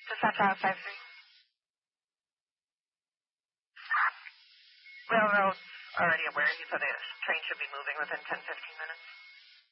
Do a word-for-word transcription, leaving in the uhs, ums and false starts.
Dispatch five three. Railroad's already aware. He said the train should be moving within ten, fifteen minutes.